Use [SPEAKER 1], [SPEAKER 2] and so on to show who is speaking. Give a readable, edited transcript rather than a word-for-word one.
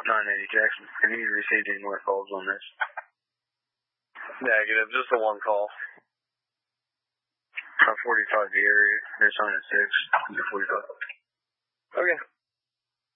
[SPEAKER 1] 980 Jackson. Have you received any more calls on this?
[SPEAKER 2] Negative, just the one call.
[SPEAKER 1] 45 the area. They're signing at 6. 45.
[SPEAKER 2] Okay.